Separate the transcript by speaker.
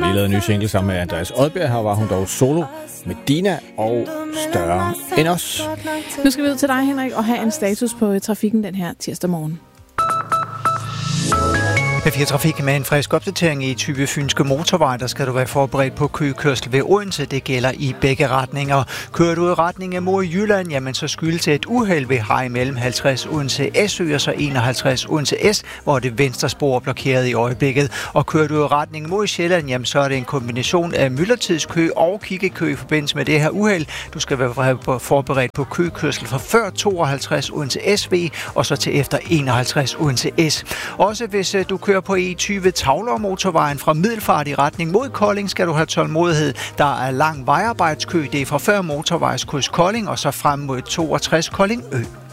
Speaker 1: lige lavet en ny single sammen med Andreas Odbjerg. Her var hun dog solo med Dina og Større end os.
Speaker 2: Nu skal vi ud til dig, Henrik, og have en status på trafikken den her tirsdag morgen.
Speaker 3: P4 Trafik med en frisk opdatering i Tyve Fynske Motorvej. Der skal du være forberedt på køkørsel ved Odense. Det gælder i begge retninger. Kører du i retning mod Jylland, jamen så skyldes et uheld ved Hej mellem 50 Odense S-Ø og så 51 Odense S, hvor det venstre spor er blokeret i øjeblikket. Og kører du i retning mod Sjælland, jamen så er det en kombination af myldretidskø og kiggekø i forbindelse med det her uheld. Du skal være forberedt på køkørsel fra før 52 Odense SV og så til efter 51 Odense S. Også hvis du kører på E20 Tavler-motorvejen fra Middelfart i retning mod Kolding, skal du have tålmodighed. Der er lang vejarbejdskø. Det er fra før motorvejskryds Kolding og så frem mod 62 Kolding Ø.